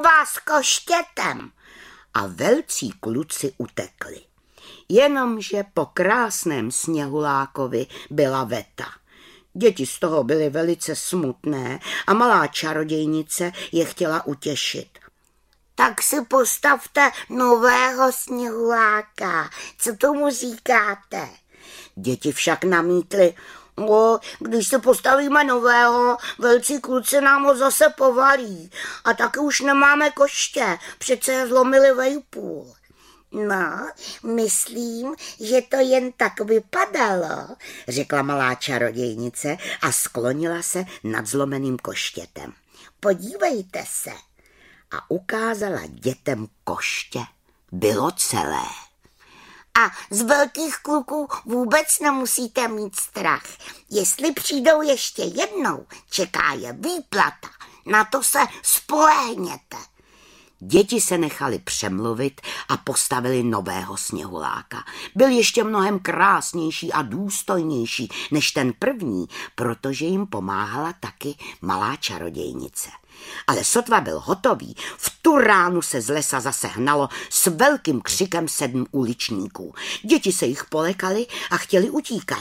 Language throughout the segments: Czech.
vás koštětem. A velcí kluci utekli. Jenomže po krásném Sněhulákovi byla veta. Děti z toho byly velice smutné a malá čarodějnice je chtěla utěšit. Tak si postavte nového Sněhuláka. Co tomu říkáte? Děti však namítly. Když se postavíme nového, velcí kluci nám ho zase povalí. A taky už nemáme koště, přece je zlomili vejpůl. No, myslím, že to jen tak vypadalo, řekla malá čarodějnice a sklonila se nad zlomeným koštětem. Podívejte se. A ukázala dětem koště. Bylo celé. A z velkých kluků vůbec nemusíte mít strach. Jestli přijdou ještě jednou, čeká je výplata. Na to se spolehněte. Děti se nechali přemluvit a postavili nového Sněhuláka. Byl ještě mnohem krásnější a důstojnější než ten první, protože jim pomáhala taky malá čarodějnice. Ale sotva byl hotový, v tu ránu se z lesa zase hnalo s velkým křikem 7 uličníků. Děti se jich polekali a chtěli utíkat.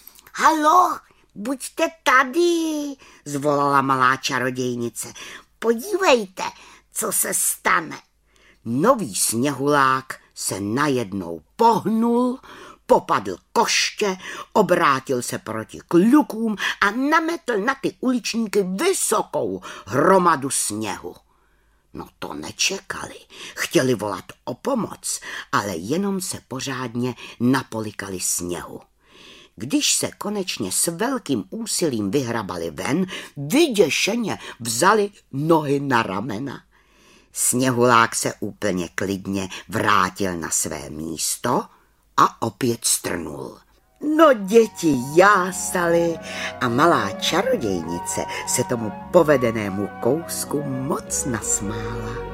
Halo, buďte tady, zvolala malá čarodějnice. Podívejte, co se stane. Nový Sněhulák se najednou pohnul, popadl koště, obrátil se proti klukům a nametl na ty uličníky vysokou hromadu sněhu. No to nečekali, chtěli volat o pomoc, ale jenom se pořádně napolikali sněhu. Když se konečně s velkým úsilím vyhrabali ven, vyděšeně vzali nohy na ramena. Sněhulák se úplně klidně vrátil na své místo a opět strnul. No děti jásaly a malá čarodějnice se tomu povedenému kousku moc nasmála.